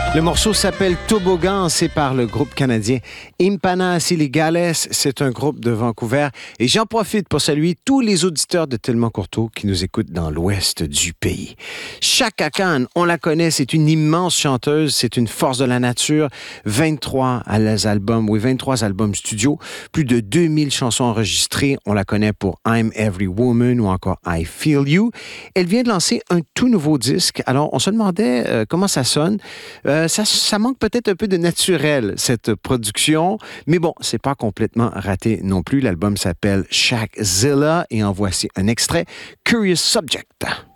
Le morceau s'appelle Toboggan, c'est par le groupe canadien Impanas Ilegales. C'est un groupe de Vancouver. Et j'en profite pour saluer tous les auditeurs de Tellement Courteau qui nous écoutent dans l'ouest du pays. Chaka Khan, on la connaît, c'est une immense chanteuse, c'est une force de la nature. 23 albums studio, plus de 2000 chansons enregistrées. On la connaît pour I'm Every Woman ou encore I Feel You. Elle vient de lancer un tout nouveau disque. Alors, on se demandait comment ça sonne. Ça manque peut-être un peu de naturel, cette production, mais bon, c'est pas complètement raté non plus. L'album s'appelle Shackzilla et en voici un extrait, Curious Subject.